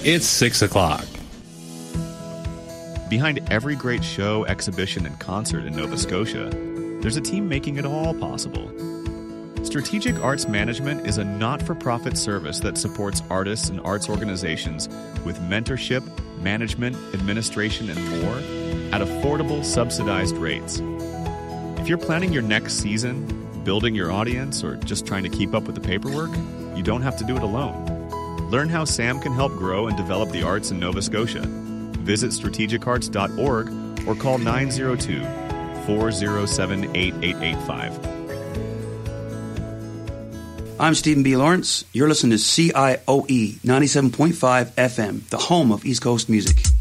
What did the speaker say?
It's 6 o'clock. Behind every great show, exhibition, and concert in Nova Scotia, there's a team making it all possible. Strategic Arts Management is a not-for-profit service that supports artists and arts organizations with mentorship, management, administration, and more at affordable, subsidized rates. If you're planning your next season, building your audience, or just trying to keep up with the paperwork, you don't have to do it alone. Learn how SAM can help grow and develop the arts in Nova Scotia. Visit strategicarts.org or call 902-407-8885. I'm Stephen B. Lawrence. You're listening to CIOE 97.5 FM, the home of East Coast music.